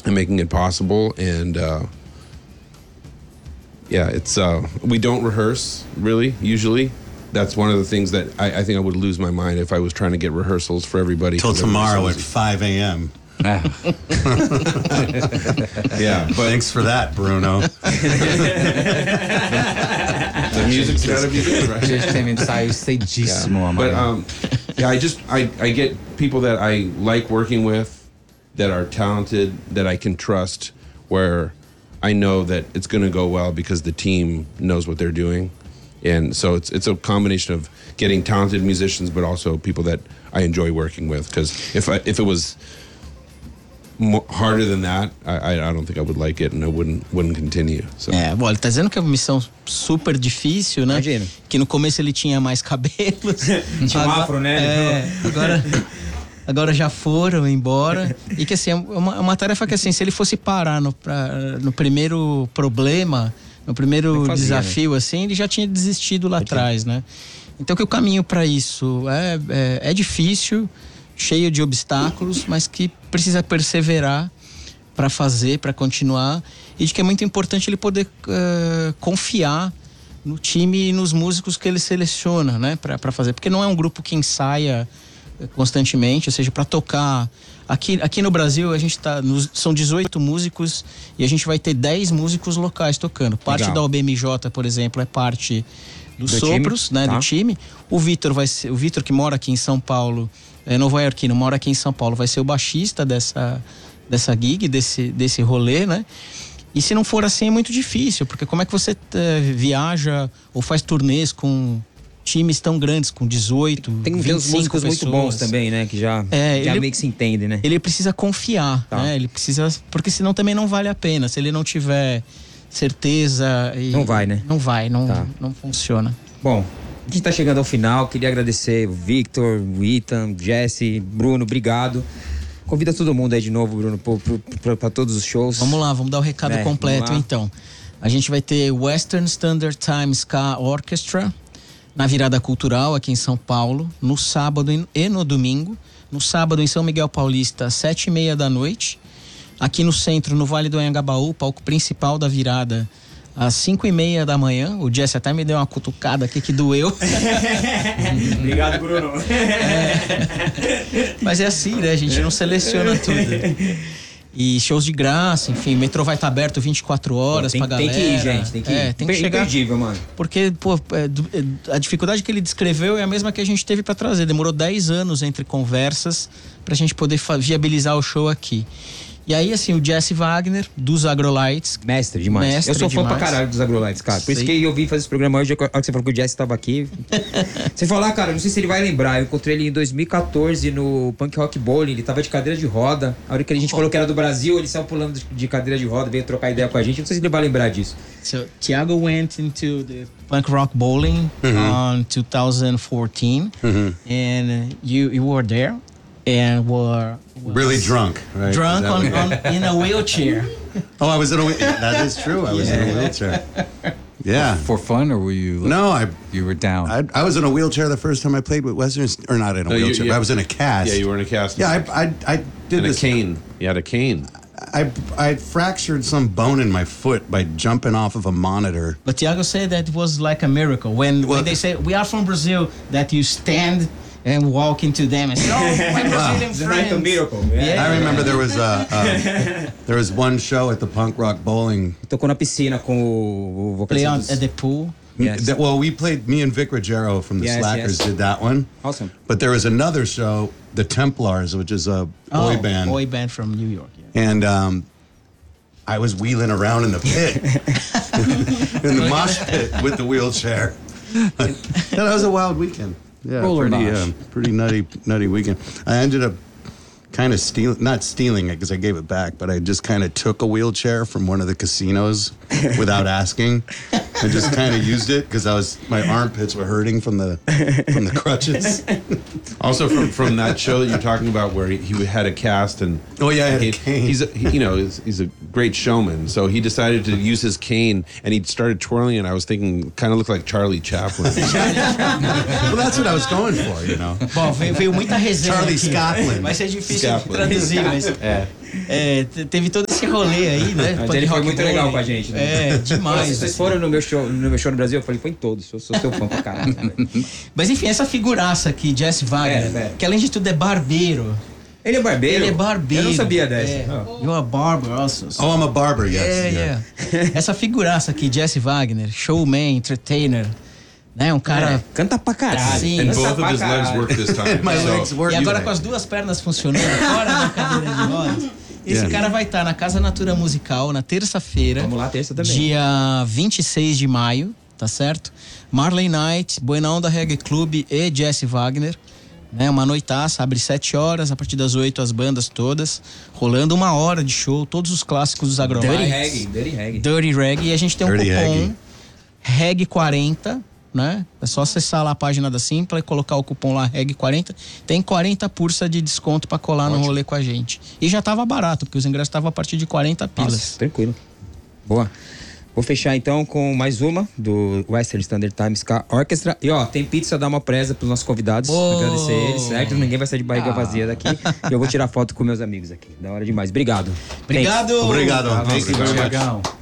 and making it possible. And it's we don't rehearse really usually. That's one of the things that I think I would lose my mind if I was trying to get rehearsals for everybody. Till tomorrow at 5 a.m. Yeah, but thanks for that, Bruno. The music's gotta be good, right? Gente, tem um ensaio cedíssimo, But I get people that I like working with, that are talented, that I can trust, where I know that it's going to go well because the team knows what they're doing. And so it's a combination of getting talented musicians, but also people that I enjoy working with. Because if it was harder than that, I don't think I would like it, and I wouldn't continue. So. Bom, ele tá dizendo que é uma missão super difícil, né? Imagina. Que no começo ele tinha mais cabelos. Tinha um afro, né? Agora já foram embora. E que assim, é uma tarefa que assim, se ele fosse parar no primeiro problema, no primeiro desafio, né? Assim, ele já tinha desistido lá atrás, né? Então que o caminho para isso é difícil, cheio de obstáculos, mas que precisa perseverar para fazer, para continuar, e de que é muito importante ele poder confiar no time e nos músicos que ele seleciona, né, para fazer, porque não é um grupo que ensaia constantemente, ou seja, para tocar aqui no Brasil a gente são 18 músicos e a gente vai ter 10 músicos locais tocando. Parte da OBMJ, por exemplo, é parte dos Sopros, time, né, do time. O Vitor que mora aqui em São Paulo, nova-iorquino, mora aqui em São Paulo, vai ser o baixista dessa gig, desse rolê, né? E se não for assim é muito difícil, porque como é que você viaja ou faz turnês com times tão grandes, com 18, tem que ver os músicos pessoas. Muito bons também, né? Que já meio que se entende, né? Ele precisa confiar, né? Ele precisa, porque senão também não vale a pena. Se ele não tiver certeza... Não vai, né? Não funciona. Bom, a gente tá chegando ao final. Queria agradecer o Victor, o Ethan, o Jesse, Bruno, obrigado. Convida todo mundo aí de novo, Bruno, para todos os shows. Vamos lá, vamos dar o recado completo, então. A gente vai ter Western Standard Time Ska Orchestra na Virada Cultural, aqui em São Paulo, no sábado e no domingo. No sábado, em São Miguel Paulista, às 7h30 da noite. Aqui no centro, no Vale do Anhangabaú, palco principal da virada, às 5h30 da manhã. O Jesse até me deu uma cutucada aqui que doeu. Obrigado, Bruno. Mas é assim, né? A gente não seleciona tudo. E shows de graça, enfim, o metrô vai estar aberto 24 horas pra galera. Tem que ir, gente, tem que ir. Tem que chegar. Imperdível, mano. Porque, a dificuldade que ele descreveu é a mesma que a gente teve pra trazer. Demorou 10 anos entre conversas pra gente poder viabilizar o show aqui. E aí, assim, o Jesse Wagner, dos Agrolites. Mestre demais. Eu sou fã pra caralho dos Agrolites, cara. Por isso que eu vim fazer esse programa hoje, a hora que você falou que o Jesse tava aqui. Você falou, cara, não sei se ele vai lembrar. Eu encontrei ele em 2014 no Punk Rock Bowling. Ele tava de cadeira de roda. A hora que a gente falou que era do Brasil, ele saiu pulando de cadeira de roda, veio trocar ideia com a gente. Não sei se ele vai lembrar disso. So, Thiago went into the Punk Rock Bowling on 2014. And you were there. And were really drunk, right? Drunk in a wheelchair. Oh, I was in a wheelchair. That is true. I was in a wheelchair. Yeah. For fun, or were you? You were down. I was in a wheelchair the first time I played with Western, or not in a wheelchair. I was in a cast. Yeah, you were in a cast. Yeah, I did a cane. You had a cane. I fractured some bone in my foot by jumping off of a monitor. But Thiago said that was like a miracle when they say we are from Brazil, that you stand and walk into them and say, "Oh, my Brazilian friends." Like a miracle. Yeah. I remember there was one show at the Punk Rock Bowling. Tocou na piscina com o vocalista. Play at the pool. Yes. We played. Me and Vic Ruggiero from the Slackers did that one. Awesome. But there was another show, the Templars, which is a boy band. Boy band from New York. Yeah. And I was wheeling around in the pit, in the mosh pit with the wheelchair. That was a wild weekend. Yeah, pretty nutty weekend. I ended up kind of not stealing it because I gave it back, but I just kind of took a wheelchair from one of the casinos without asking. I just kind of used it because my armpits were hurting from the crutches. Also from that show that you're talking about where he had a cast and I had a cane. He's a great showman, so he decided to use his cane and he started twirling and I was thinking kind of looked like Charlie Chaplin. Well, that's what I was going for, Bom, veio muita resenha Charlie aqui. Scotland. Vai ser difícil traduzir, mas Teve todo esse rolê aí, né? Mas ele foi muito legal com a gente, né? Demais. Se vocês foram no meu show no Brasil, eu falei, foi em todos. Eu sou seu fã pra caralho. Mas enfim, essa figuraça aqui, Jesse Wagner, que além de tudo é barbeiro. Ele é barbeiro? Ele é barbeiro. Eu não sabia dessa. You're a barber also. Oh, I'm a barber, yes. Essa figuraça aqui, Jesse Wagner, showman, entertainer, né? Um cara... Canta pra caralho. Sim. And both of his legs work this time. My legs work. E agora com as duas pernas funcionando fora da cadeira de rodas. Esse cara vai estar na Casa Natura Musical na terça-feira. Vamos lá, terça também. Dia 26 de maio, tá certo? Marley Knight, Buena Onda Reggae Club e Jesse Wagner. Né, uma noitaça, abre 7 horas, a partir das 8 as bandas todas, rolando 1 hora de show, todos os clássicos dos Agrolites. Dirty Reggae. E a gente tem um cupom REG40, né? É só acessar lá a página da Simpla e colocar o cupom lá REG40. Tem 40% de desconto pra colar no rolê com a gente. E já tava barato, porque os ingressos estavam a partir de 40 pilas. Nossa, tranquilo. Boa. Vou fechar então com mais uma do Western Standard Time Ska Orchestra. E tem pizza, dá uma presa pros nossos convidados. Agradecer eles, certo? Ninguém vai sair de barriga vazia daqui. E eu vou tirar foto com meus amigos aqui. Da hora demais. Obrigado. Obrigado. Obrigado. Obrigado.